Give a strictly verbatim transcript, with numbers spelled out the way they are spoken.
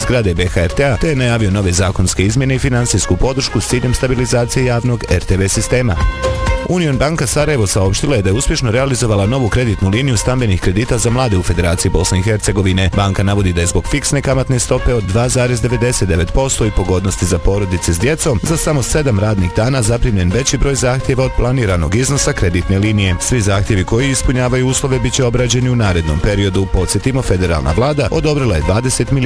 zgrade B H R T-a, te je najavio nove zakonske izmjene i financijsku podršku s ciljem stabilizacije javnog R T V sistema. Union banka Sarajevo saopštila je da je uspješno realizovala novu kreditnu liniju stambenih kredita za mlade u Federaciji Bosne i Hercegovine. Banka navodi da je zbog fiksne kamatne stope od dva zarez devedeset devet posto i pogodnosti za porodice s djecom za samo sedam radnih dana zaprimljen veći broj zahtjeva od planiranog iznosa kreditne linije. Svi zahtjevi koji ispunjavaju uslove biće obrađeni u narednom periodu. Podsjetimo, federalna vlada odobrila je dvadeset milijuna